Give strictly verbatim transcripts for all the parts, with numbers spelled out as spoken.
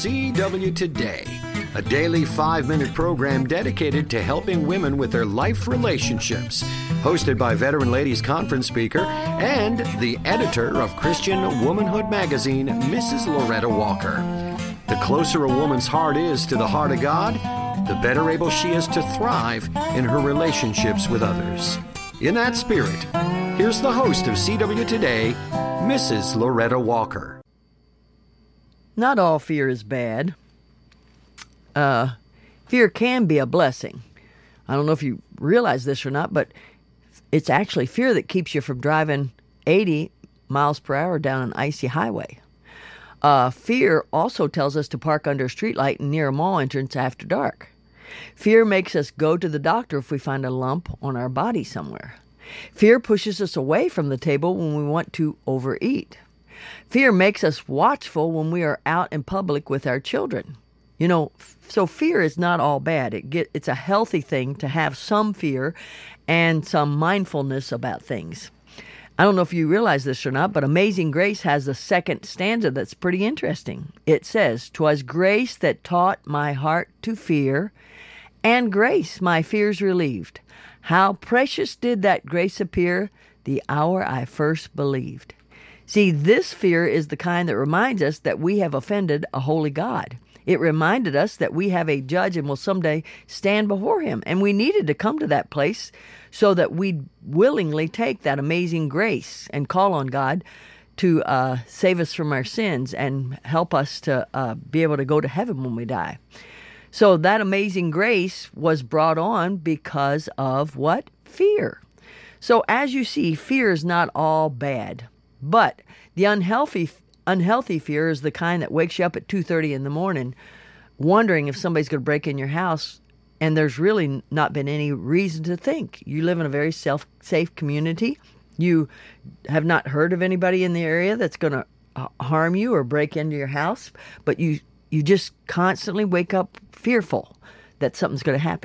C W Today, a daily five-minute program dedicated to helping women with their life relationships. Hosted by Veteran Ladies Conference speaker and the editor of Christian Womanhood magazine, Missus Loretta Walker. The closer a woman's heart is to the heart of God, the better able she is to thrive in her relationships with others. In that spirit, here's the host of C W Today, Missus Loretta Walker. Not all fear is bad. Uh, fear can be a blessing. I don't know if you realize this or not, but it's actually fear that keeps you from driving eighty miles per hour down an icy highway. Uh, fear also tells us to park under a streetlight near a mall entrance after dark. Fear makes us go to the doctor if we find a lump on our body somewhere. Fear pushes us away from the table when we want to overeat. Fear makes us watchful when we are out in public with our children. You know, so fear is not all bad. It get, it's a healthy thing to have some fear and some mindfulness about things. I don't know if you realize this or not, but Amazing Grace has a second stanza that's pretty interesting. It says, "'Twas grace that taught my heart to fear, and grace my fears relieved. How precious did that grace appear the hour I first believed." See, this fear is the kind that reminds us that we have offended a holy God. It reminded us that we have a judge and will someday stand before him. And we needed to come to that place so that we'd willingly take that amazing grace and call on God to uh, save us from our sins and help us to uh, be able to go to heaven when we die. So that amazing grace was brought on because of what? Fear. So as you see, fear is not all bad. But the unhealthy unhealthy fear is the kind that wakes you up at two thirty in the morning wondering if somebody's going to break in your house, and there's really not been any reason to think. You live in a very self, safe community. You have not heard of anybody in the area that's going to uh, harm you or break into your house, but you, you just constantly wake up fearful that something's going to happen.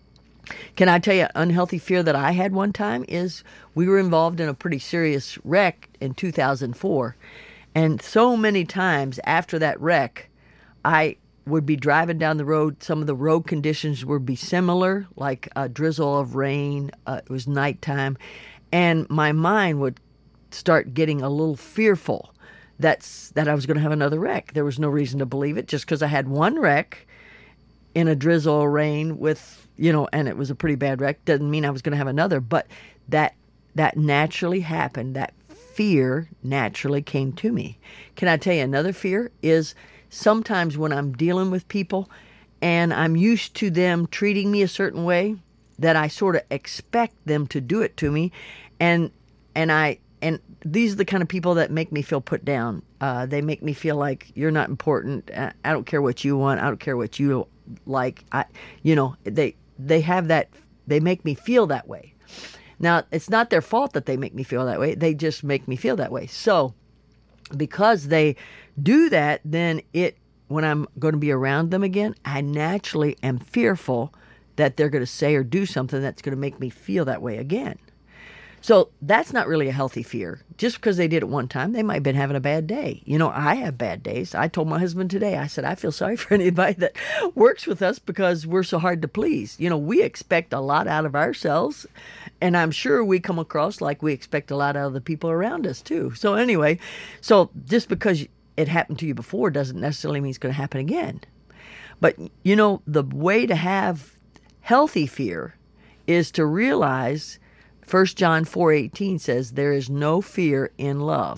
Can I tell you, unhealthy fear that I had one time is we were involved in a pretty serious wreck in two thousand four. And so many times after that wreck, I would be driving down the road. Some of the road conditions would be similar, like a drizzle of rain. Uh, it was nighttime. And my mind would start getting a little fearful that's, that I was going to have another wreck. There was no reason to believe it. Just because I had one wreck in a drizzle of rain with, you know, and it was a pretty bad wreck, doesn't mean I was going to have another. But that that naturally happened. That fear naturally came to me. Can I tell you another fear is sometimes when I'm dealing with people and I'm used to them treating me a certain way, that I sort of expect them to do it to me, and and I and these are the kind of people that make me feel put down. Uh, they make me feel like you're not important. I, I don't care what you want. I don't care what you like. I, you know, they they have that. They make me feel that way. Now, it's not their fault that they make me feel that way. They just make me feel that way. So, because they do that, then it when I'm going to be around them again, I naturally am fearful that they're going to say or do something that's going to make me feel that way again. So that's not really a healthy fear. Just because they did it one time, they might have been having a bad day. You know, I have bad days. I told my husband today, I said, I feel sorry for anybody that works with us because we're so hard to please. You know, we expect a lot out of ourselves, and I'm sure we come across like we expect a lot out of the people around us too. So anyway, so just because it happened to you before doesn't necessarily mean it's going to happen again. But, you know, the way to have healthy fear is to realize First John four eighteen says, there is no fear in love.